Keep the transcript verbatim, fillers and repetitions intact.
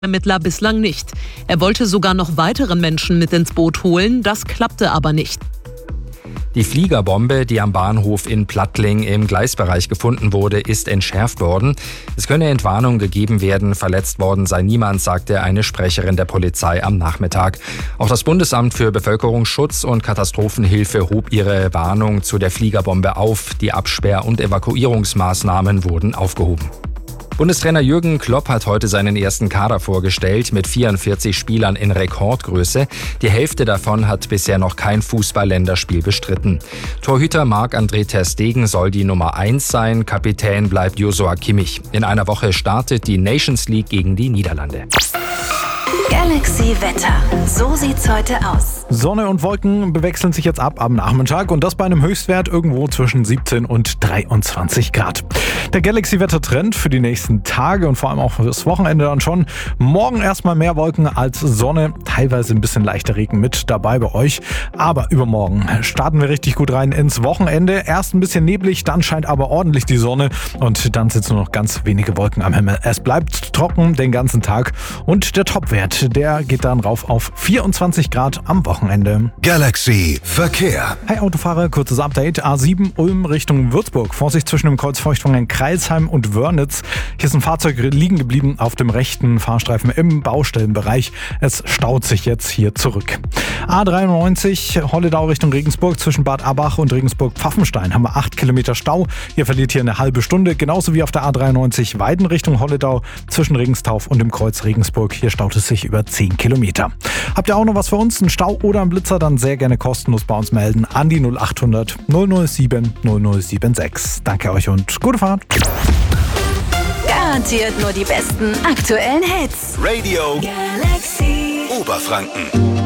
Ermittler bislang nicht. Er wollte sogar noch weitere Menschen mit ins Boot holen, das klappte aber nicht. Die Fliegerbombe, die am Bahnhof in Plattling im Gleisbereich gefunden wurde, ist entschärft worden. Es könne Entwarnung gegeben werden, verletzt worden sei niemand, sagte eine Sprecherin der Polizei am Nachmittag. Auch das Bundesamt für Bevölkerungsschutz und Katastrophenhilfe hob ihre Warnung zu der Fliegerbombe auf. Die Absperr- und Evakuierungsmaßnahmen wurden aufgehoben. Bundestrainer Jürgen Klopp hat heute seinen ersten Kader vorgestellt mit vierundvierzig Spielern in Rekordgröße. Die Hälfte davon hat bisher noch kein Fußball-Länderspiel bestritten. Torhüter Marc-André ter Stegen soll die Nummer eins sein, Kapitän bleibt Joshua Kimmich. In einer Woche startet die Nations League gegen die Niederlande. Galaxy Wetter. So sieht's heute aus. Sonne und Wolken bewechseln sich jetzt ab am Nachmittag und das bei einem Höchstwert irgendwo zwischen siebzehn und dreiundzwanzig Grad. Der Galaxy-Wetter-Trend für die nächsten Tage und vor allem auch für das Wochenende dann schon. Morgen erstmal mehr Wolken als Sonne, teilweise ein bisschen leichter Regen mit dabei bei euch. Aber übermorgen starten wir richtig gut rein ins Wochenende. Erst ein bisschen neblig, dann scheint aber ordentlich die Sonne und dann sind nur noch ganz wenige Wolken am Himmel. Es bleibt trocken den ganzen Tag und der Topwert, der geht dann rauf auf vierundzwanzig Grad am Wochenende. Galaxy Verkehr. Hey Autofahrer, kurzes Update. A sieben Ulm Richtung Würzburg. Vorsicht zwischen dem Kreuz Feuchtwangen Kreilsheim und Wörnitz. Hier ist ein Fahrzeug liegen geblieben auf dem rechten Fahrstreifen im Baustellenbereich. Es staut sich jetzt hier zurück. A dreiundneunzig Holledau Richtung Regensburg zwischen Bad Abach und Regensburg-Pfaffenstein haben wir acht Kilometer Stau. Ihr verliert hier eine halbe Stunde. Genauso wie auf der A dreiundneunzig Weiden Richtung Holledau zwischen Regenstauf und dem Kreuz Regensburg. Hier staut es sich über zehn Kilometer. Habt ihr auch noch was für uns? Ein Stau oder ein Blitzer? Dann sehr gerne kostenlos bei uns melden an die null acht hundert null null sieben null null sieben sechs. Danke euch und gute Fahrt. Garantiert nur die besten aktuellen Hits. Radio Galaxy Oberfranken.